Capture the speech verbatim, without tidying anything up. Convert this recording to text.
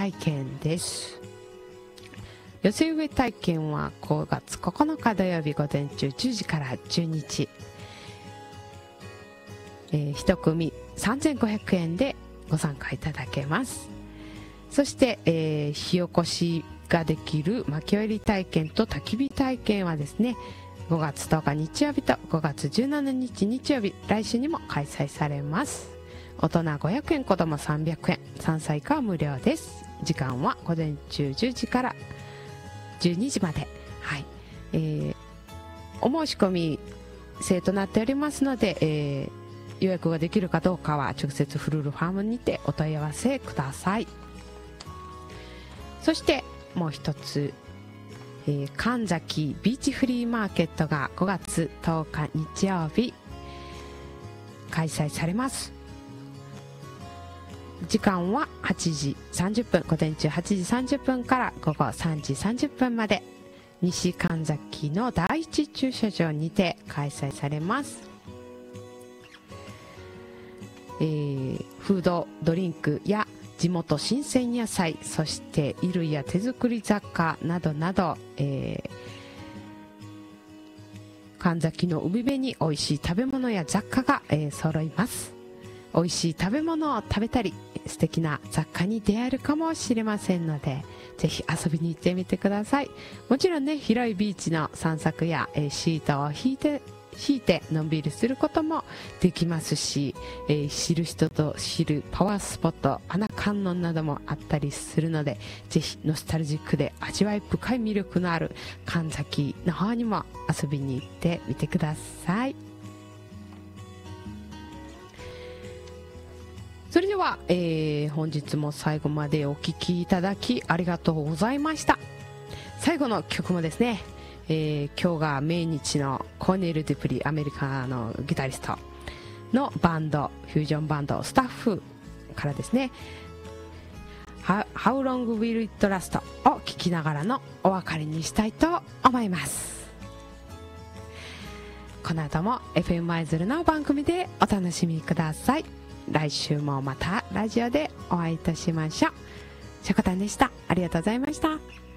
体験です。寄せ植え体験はごがつここのか土曜日午前中じゅうじからじゅうにじ、えー、いち組さんぜんごひゃくえんでご参加いただけます。そして、えー、火起こしができる薪割り体験と焚き火体験はですね、ごがつとおか日曜日とごがつじゅうしちにち日曜日、来週にも開催されます。大人ごひゃくえん、子供さんびゃくえん、さんさい以下は無料です。時間は午前中じゅうじからじゅうにじまで、はい、えー、お申し込み制となっておりますので、えー、予約ができるかどうかは直接フルルファームにてお問い合わせください。そしてもう一つ、えー、神崎ビーチフリーマーケットがごがつとおか日曜日開催されます。時間ははちじさんじゅっぷん、午前中はちじさんじゅっぷんから午後さんじさんじゅっぷんまで、西神崎の第一駐車場にて開催されます。えー、フードドリンクや地元新鮮野菜、そして衣類や手作り雑貨などなど、えー、神崎の海辺に美味しい食べ物や雑貨が、えー、揃います。美味しい食べ物を食べたり、素敵な雑貨に出会えるかもしれませんので、ぜひ遊びに行ってみてください。もちろんね、広いビーチの散策や、えー、シートを引いて引いてのんびりすることもできますし、えー、知る人と知るパワースポット、穴観音などもあったりするので、ぜひノスタルジックで味わい深い魅力のある神崎の方にも遊びに行ってみてください。それでは、えー、本日も最後までお聴きいただきありがとうございました。最後の曲もですね、えー、今日が命日のコーネル・デュプリ、アメリカのギタリストのバンド、フュージョンバンドスタッフからですね、 How Long Will It Last を聴きながらのお別れにしたいと思います。この後も エフエム 舞鶴の番組でお楽しみください。来週もまたラジオでお会いいたしましょう。しょこたんでした。ありがとうございました。